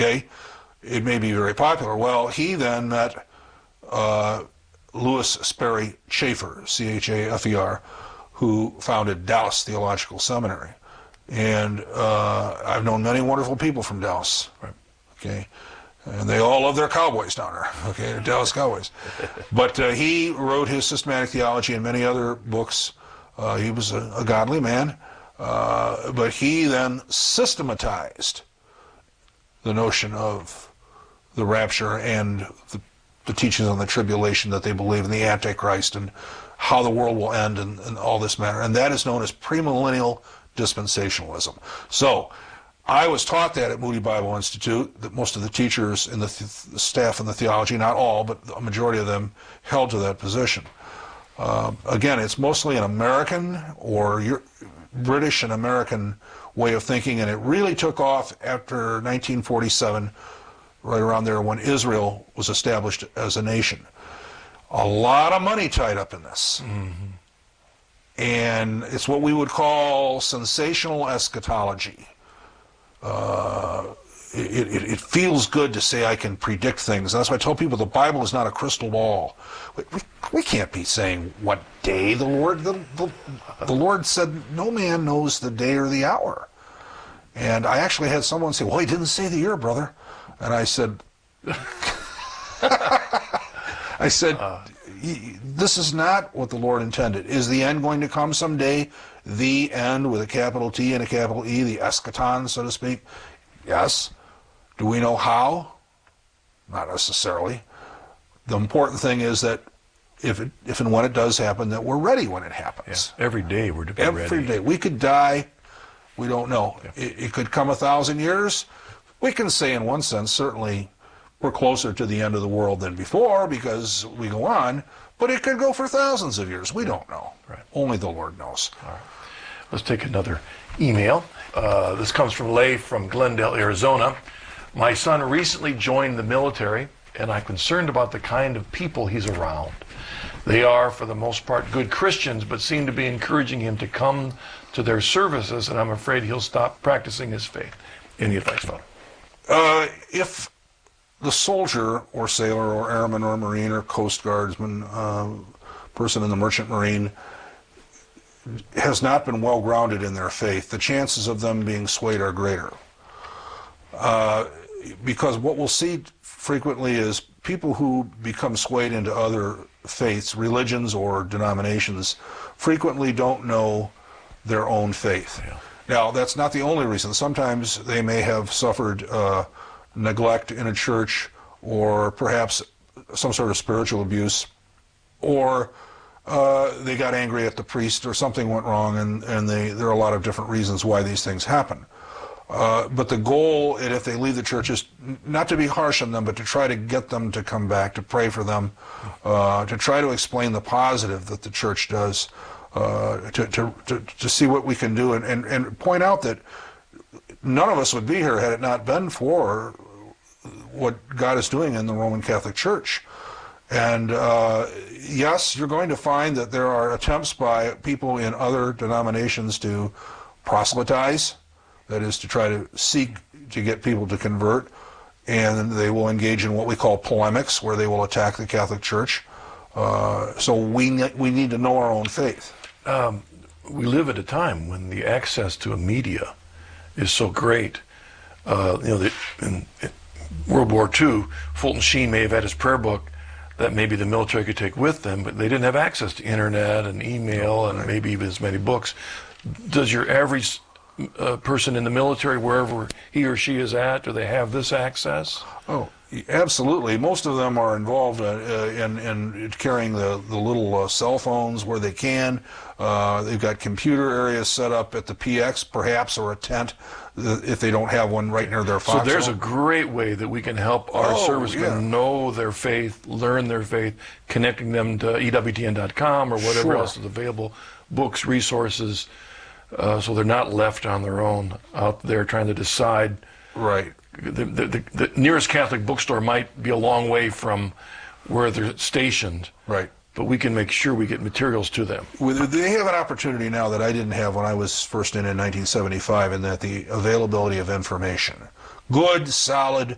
Okay? It may be very popular. Well, he then met Louis Sperry Chafer, C-H-A-F-E-R, who founded Dallas Theological Seminary. And I've known many wonderful people from Dallas. Right. Okay? And they all love their Cowboys down there, okay, the Dallas Cowboys. But he wrote his Systematic Theology and many other books. He was a godly man. But he then systematized the notion of the rapture and the teachings on the tribulation that they believe in, the Antichrist, and how the world will end, and all this matter. And that is known as premillennial dispensationalism. So I was taught that at Moody Bible Institute, that most of the teachers in the staff in the theology, not all, but a majority of them, held to that position. Again, it's mostly an American or British and American way of thinking, and it really took off after 1947, right around there when Israel was established as a nation. A lot of money tied up in this. Mm-hmm. And it's what we would call sensational eschatology. It feels good to say I can predict things. That's why I tell people the Bible is not a crystal ball. We can't be saying what day the Lord said no man knows the day or the hour. And I actually had someone say, well, he didn't say the year, brother. And I said, this is not what the Lord intended. Is the end going to come someday? The end with a capital T and a capital E, the eschaton, so to speak? Yes. Do we know how? Not necessarily. The important thing is that if and when it does happen, that we're ready when it happens. Yeah. Every day we're to be ready. Every day. We could die. We don't know. Yeah. It could come 1,000 years. We can say in one sense, certainly, we're closer to the end of the world than before because we go on, but it could go for thousands of years. We don't know. Right. Only the Lord knows. All right. Let's take another email. This comes from Leif from Glendale, Arizona. My son recently joined the military, and I'm concerned about the kind of people he's around. They are, for the most part, good Christians, but seem to be encouraging him to come to their services, and I'm afraid he'll stop practicing his faith. Any advice, Father? If the soldier or sailor or airman or marine or coast guardsman, person in the merchant marine, has not been well grounded in their faith, the chances of them being swayed are greater. Because what we'll see frequently is people who become swayed into other faiths, religions or denominations, frequently don't know their own faith. Yeah. Now, that's not the only reason. Sometimes they may have suffered neglect in a church, or perhaps some sort of spiritual abuse, or they got angry at the priest, or something went wrong, and there are a lot of different reasons why these things happen. But the goal, if they leave the church, is not to be harsh on them, but to try to get them to come back, to pray for them, to try to explain the positive that the church does, to see what we can do, and point out that none of us would be here had it not been for what God is doing in the Roman Catholic Church. And yes, you're going to find that there are attempts by people in other denominations to proselytize, that is, to try to seek to get people to convert, and they will engage in what we call polemics, where they will attack the Catholic Church. So we need to know our own faith. We live at a time when the access to a media is so great. In World War II, Fulton Sheen may have had his prayer book that maybe the military could take with them, but they didn't have access to internet and email and maybe even as many books. Does your average person in the military, wherever he or she is at, do they have this access? Oh, absolutely. Most of them are involved in carrying the little cell phones where they can. They've got computer areas set up at the PX, perhaps, or a tent, if they don't have one right near their foxhole. So there's a great way that we can help our servicemen know their faith, learn their faith, connecting them to EWTN.com or whatever else is available, books, resources, so they're not left on their own out there trying to decide. Right. The nearest Catholic bookstore might be a long way from where they're stationed. Right. But we can make sure we get materials to them. They have an opportunity now that I didn't have when I was first in 1975, in that the availability of information. Good, solid,